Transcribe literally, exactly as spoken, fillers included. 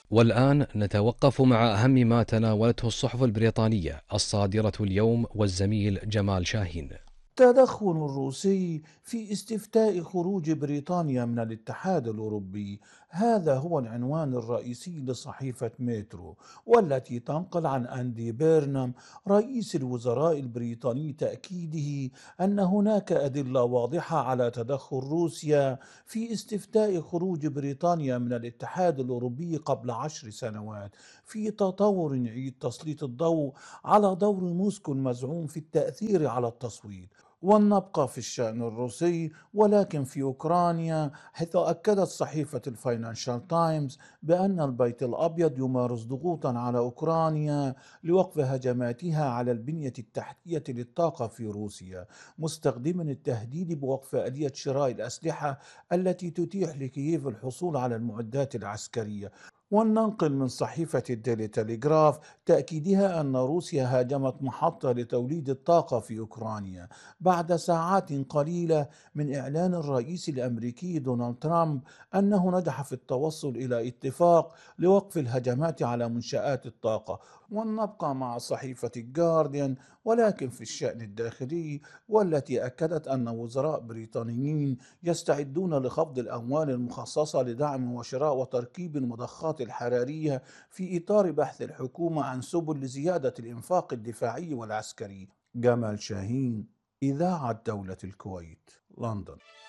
والآن نتوقف مع أهم ما تناولته الصحف البريطانية الصادرة اليوم والزميل جمال شاهين. التدخل الروسي في استفتاء خروج بريطانيا من الاتحاد الأوروبي، هذا هو العنوان الرئيسي لصحيفة مترو، والتي تنقل عن أندي بيرنام رئيس الوزراء البريطاني تأكيده أن هناك أدلة واضحة على تدخل روسيا في استفتاء خروج بريطانيا من الاتحاد الأوروبي قبل عشر سنوات، في تطور يعيد تسليط الضوء على دور موسكو المزعوم في التأثير على التصويت. ولنبقى في الشأن الروسي ولكن في أوكرانيا، حيث أكدت صحيفة الفاينانشال تايمز بأن البيت الأبيض يمارس ضغوطا على أوكرانيا لوقف هجماتها على البنية التحتية للطاقة في روسيا، مستخدما التهديد بوقف آلية شراء الأسلحة التي تتيح لكييف الحصول على المعدات العسكرية. ولننقل من صحيفة الديلي تليغراف تأكيدها أن روسيا هاجمت محطة لتوليد الطاقة في أوكرانيا بعد ساعات قليلة من إعلان الرئيس الأمريكي دونالد ترامب أنه نجح في التوصل إلى اتفاق لوقف الهجمات على منشآت الطاقة. ولنبقى مع صحيفة الجارديان ولكن في الشأن الداخلي، والتي أكدت أن وزراء بريطانيين يستعدون لخفض الأموال المخصصة لدعم وشراء وتركيب المضخات الحرارية في إطار بحث الحكومة عن سبل لزيادة الإنفاق الدفاعي والعسكري. جمال شاهين، إذاعة دولة الكويت، لندن.